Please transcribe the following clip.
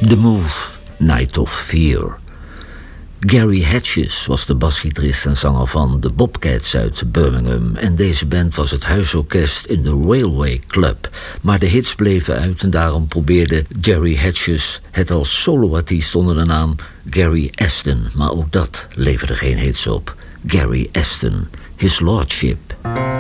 The Move, Night of Fear. Gary Hatches was de basgitarist en zanger van de Bobcats uit Birmingham. En deze band was het huisorkest in de Railway Club. Maar de hits bleven uit en daarom probeerde Gary Hatches het als soloartiest onder de naam Gary Aston. Maar ook dat leverde geen hits op. Gary Aston, His Lordship.